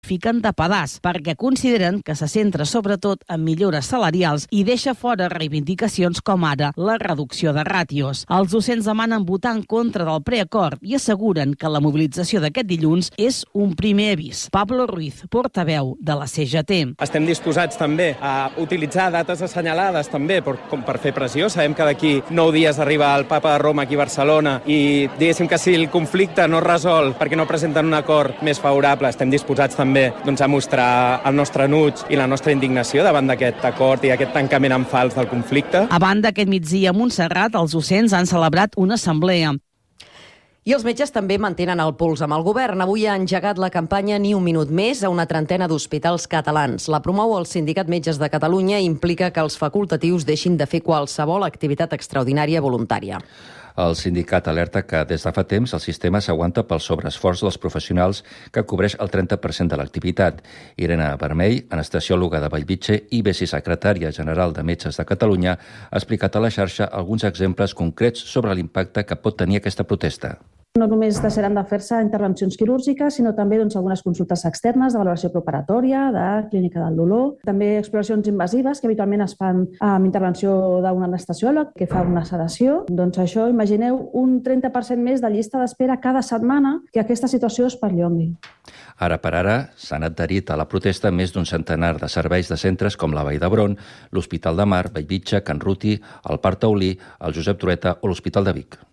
fiquen de pedaç perquè consideren que se centra sobretot en millores salarials i deixa fora reivindicacions com ara la reducció de ràtios. Els docents demanen votar en contra del preacord i asseguren que la mobilització d'aquest dilluns és un primer avís. Pablo Ruiz, portaveu de la CGT. Estem disposats també a utilitzar dates assenyalades també per fer pressió. Sabem que d'aquí 9 dies arriba el Papa de Roma aquí a Barcelona i diguéssim que si el conflicte no es resol perquè no presenten un acord més favorable, estem disposats també a mostrar el nostre enuig i la nostra indignació davant d'aquest acord i aquest tancament en fals del conflicte. A banda, aquest migdia a Montserrat, els docents han celebrat una assemblea. I els metges també mantenen el pols amb el govern. Avui ha engegat la campanya Ni un minut més a una trentena d'hospitals catalans. La promou el Sindicat Metges de Catalunya i implica que els facultatius deixin de fer qualsevol activitat extraordinària voluntària. El sindicat alerta que des de fa temps el sistema s'aguanta pel sobreesforç dels professionals que cobreix el 30% de l'activitat. Irene Vermell, anestesiòloga de Bellvitge i vicesecretària general de Metges de Catalunya, ha explicat a la xarxa alguns exemples concrets sobre l'impacte que pot tenir aquesta protesta. No només deixaran de fer-se intervencions quirúrgiques, sinó també algunes consultes externes de valoració preparatòria, de clínica del dolor, també exploracions invasives que habitualment es fan amb intervenció d'un anestesiòleg que fa una sedació. Doncs això, imagineu un 30% més de llista d'espera cada setmana que aquesta situació es perllongui. Ara per ara s'han adherit a la protesta més d'un centenar de serveis de centres com la Vall d'Hebron, l'Hospital de Mar, Bellvitge, Can Ruti, el Parc Taulí, el Josep Trueta o l'Hospital de Vic.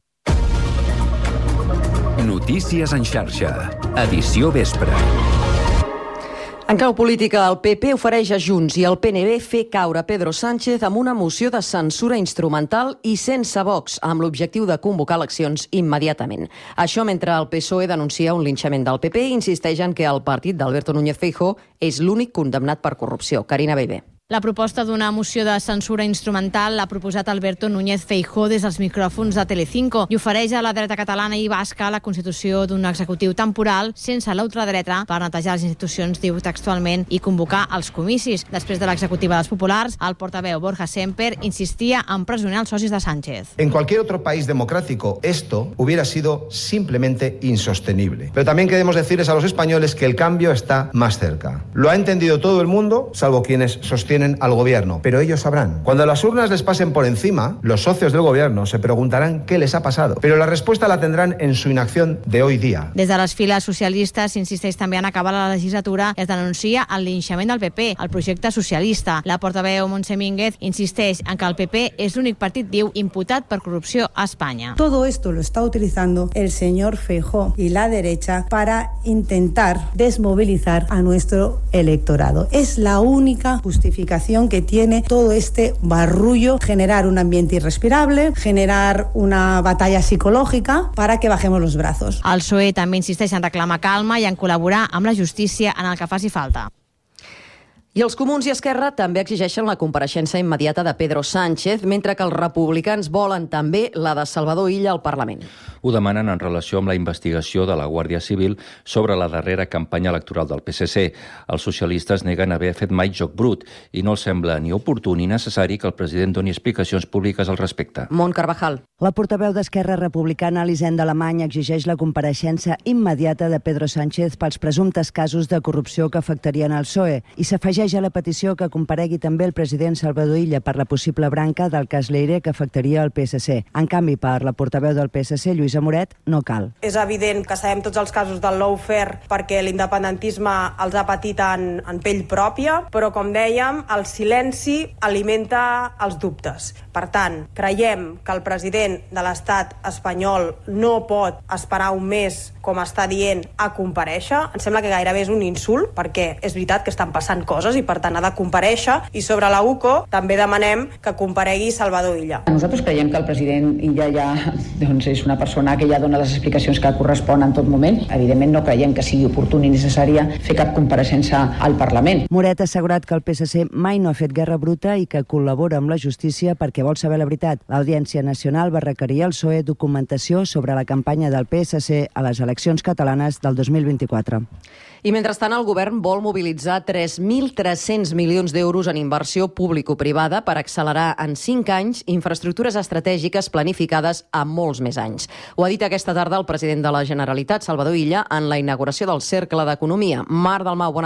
Notícies en xarxa. Edició vespre. En clau política, el PP ofereix a Junts i el PNB fer caure Pedro Sánchez amb una moció de censura instrumental i sense Vox, amb l'objectiu de convocar eleccions immediatament. Això mentre el PSOE denuncia un linxament del PP i insisteix en que el partit d'Alberto Núñez Feijóo és l'únic condemnat per corrupció. Carina Bellver. La proposta d'una moció de censura instrumental l'ha proposat Alberto Núñez Feijóo des dels micròfons de Telecinco i ofereix a la dreta catalana i basca la constitució d'un executiu temporal sense la ultradreta per netejar les institucions, diu textualment, i convocar els comicis. Després de l'executiva dels populars, el portaveu Borja Semper insistia en pressionar els socis de Sánchez. En cualquier otro país democrático esto hubiera sido simplemente insostenible. Pero también queremos decirles a los españoles que el cambio está más cerca. Lo ha entendido todo el mundo, salvo quienes sostienen al gobierno, pero ellos sabrán. Cuando las urnas les pasen por encima, los socios del gobierno se preguntarán qué les ha pasado, pero la respuesta la tendrán en su inacción de hoy día. Des de les files socialistes s'insisteix també en acabar la legislatura i es denuncia el linxament del PP, el projecte socialista. La portaveu Montse Mínguez insisteix en que el PP és l'únic partit, diu, imputat per corrupció a Espanya. Todo esto lo está utilizando el señor Feijóo y la derecha para intentar desmovilizar a nuestro electorado. Es la única justificación que tiene todo este barrullo, generar un ambiente irrespirable, generar una batalla psicológica para que bajemos los brazos. El PSOE també insisteix en reclamar calma i en col·laborar amb la justícia en el que faci falta. I els Comuns i Esquerra també exigeixen la compareixença immediata de Pedro Sánchez, mentre que els republicans volen també la de Salvador Illa al Parlament. Ho demanen en relació amb la investigació de la Guàrdia Civil sobre la darrera campanya electoral del PSC. Els socialistes neguen haver fet mai joc brut i no els sembla ni oportú ni necessari que el president doni explicacions públiques al respecte. Mont Carvajal. La portaveu d'Esquerra Republicana, Elisenda Alemany, exigeix la compareixença immediata de Pedro Sánchez pels presumptes casos de corrupció que afectarien el PSOE i s'afegeix a la petició que comparegui també el president Salvador Illa per la possible branca del cas Leire que afectaria el PSC. En canvi, per la portaveu del PSC, Lluïsa Moret, no cal. És evident que sabem tots els casos del lawfare perquè l'independentisme els ha patit en pell pròpia, però com dèiem, el silenci alimenta els dubtes. Per tant, creiem que el president de l'estat espanyol no pot esperar un mes, com està dient, a comparèixer. Ens sembla que gairebé és un insult, perquè és veritat que estan passant coses i per tant ha de comparèixer, i sobre la UCO també demanem que comparegui Salvador Illa. Nosaltres creiem que el president Illa ja és una persona que ja dona les explicacions que correspon en tot moment. Evidentment no creiem que sigui oportú ni necessària fer cap compareixença al Parlament. Moret ha assegurat que el PSC mai no ha fet guerra bruta i que col·labora amb la justícia perquè vol saber la veritat. L'Audiència Nacional va requerir al PSOE documentació sobre la campanya del PSC a les eleccions catalanes del 2024. I mentrestant, el govern vol mobilitzar 3.300 milions d'euros en inversió público-privada per accelerar en 5 anys infraestructures estratègiques planificades a molts més anys. Ho ha dit aquesta tarda el president de la Generalitat, Salvador Illa, en la inauguració del Cercle d'Economia. Mar Dalmau, bona